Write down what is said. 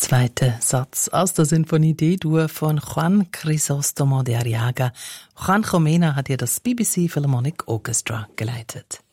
Zweiter Satz aus der Sinfonie D-Dur von Juan Crisóstomo de Arriaga. Juan Comena hat ja das BBC Philharmonic Orchestra geleitet.